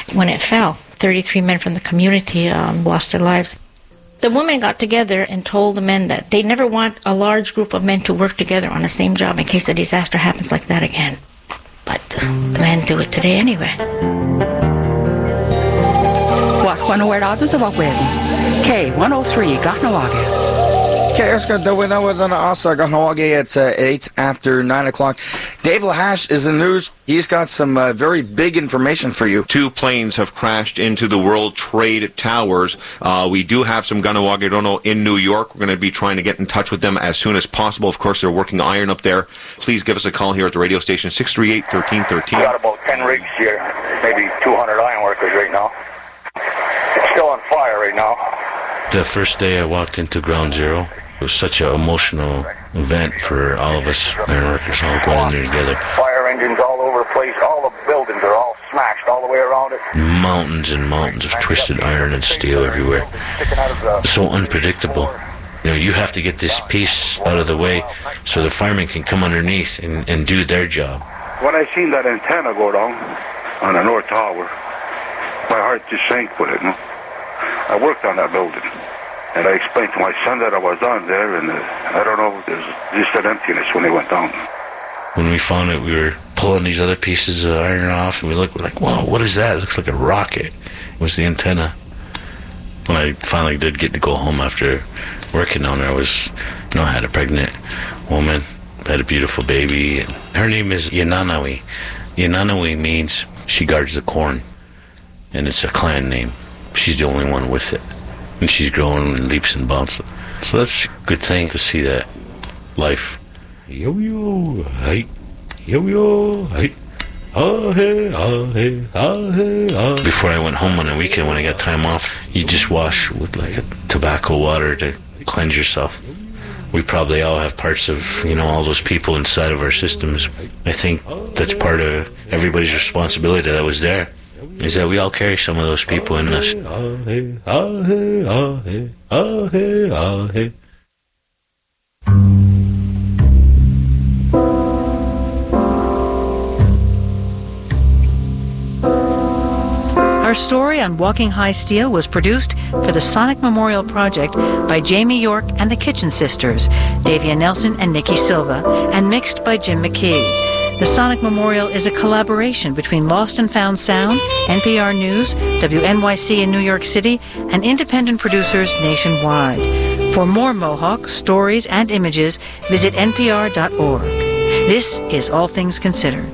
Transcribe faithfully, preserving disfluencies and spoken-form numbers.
when it fell. thirty-three men from the community um, lost their lives. The women got together and told the men that they never want a large group of men to work together on the same job in case a disaster happens like that again. But the, the men do it today anyway. K one oh three, Kahnawake. It's uh, eight after nine o'clock. Dave Lahash is in the news. He's got some uh, very big information for you. Two planes have crashed into the World Trade Towers. Uh, we do have some Kahnawake in New York. We're going to be trying to get in touch with them as soon as possible. Of course, they're working iron up there. Please give us a call here at the radio station, six three eight, one three one three. We got about ten rigs here, maybe two hundred iron workers right now. It's still on fire right now. The first day I walked into Ground Zero, it was such an emotional event for all of us iron workers all going in there together. Fire engines all over the place. All the buildings are all smashed all the way around it. Mountains and mountains of twisted iron and steel everywhere. So unpredictable. You know, you have to get this piece out of the way so the firemen can come underneath and, and do their job. When I seen that antenna go down on the North Tower, my heart just sank with it. No? I worked on that building. And I explained to my son that I was on there, and uh, I don't know, there's just an emptiness when they went down. When we found it, we were pulling these other pieces of iron off, and we looked, we're like, whoa, what is that? It looks like a rocket. It was the antenna. When I finally did get to go home after working down there, I was, you know, I had a pregnant woman, had a beautiful baby. And her name is Yananawi. Yananawi means she guards the corn, and it's a clan name. She's the only one with it. And she's growing in leaps and bounds. So that's a good thing to see that life. Yo-yo, hey, yo-yo, hey, ah, hey, ah, hey, ah, hey, ah. Before I went home on the weekend, when I got time off, you just wash with like a tobacco water to cleanse yourself. We probably all have parts of, you know, all those people inside of our systems. I think that's part of everybody's responsibility that was there. Is that we all carry some of those people in us. Our story on Walking High Steel was produced for the Sonic Memorial Project by Jamie York and the Kitchen Sisters, Davia Nelson and Nikki Silva, and mixed by Jim McKee. The Sonic Memorial is a collaboration between Lost and Found Sound, N P R News, W N Y C in New York City, and independent producers nationwide. For more Mohawk stories and images, visit N P R dot org. This is All Things Considered.